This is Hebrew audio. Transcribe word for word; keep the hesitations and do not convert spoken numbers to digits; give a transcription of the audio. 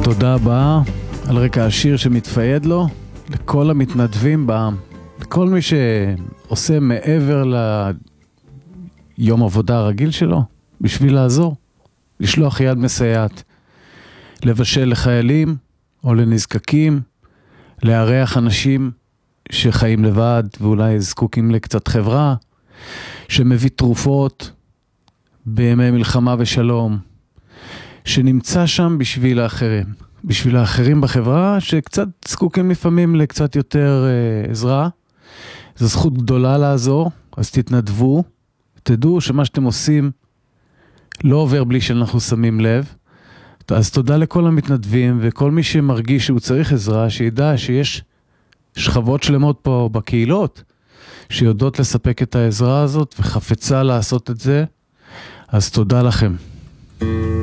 תודה רבה על רקע השיר שמתפייד לו, לכל המתנדבים בעם, לכל מי שעושה מעבר ליום עבודה הרגיל שלו, בשביל לעזור, לשלוח יד מסייעת, לבשל לחיילים או לנזקקים, לארח אנשים שחיים לבד ואולי זקוקים לקצת חברה, שמביא תרופות בימי מלחמה ושלום, שנמצא שם בשביל האחרים, בשביל האחרים בחברה שקצת זקוקים לפעמים לקצת יותר אה, עזרה. זו זכות גדולה לעזור, אז תתנדבו, תדעו שמה שאתם עושים לא עובר בלי שאנחנו שמים לב. אז תודה לכל המתנדבים וכל מי שמרגיש שהוא צריך עזרה, שידע שיש שכבות שלמות פה בקהילות שיודעות לספק את העזרה הזאת וחפצה לעשות את זה. אז תודה לכם.